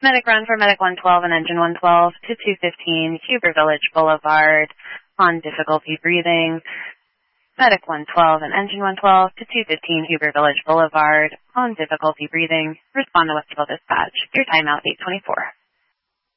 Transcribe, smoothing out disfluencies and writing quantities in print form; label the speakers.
Speaker 1: Medic run for Medic 112 and Engine 112 to 215 Huber Village Boulevard on difficulty breathing. Medic 112 and Engine 112 to 215 Huber Village Boulevard on difficulty breathing. Respond to Westfield Dispatch. Your timeout 824.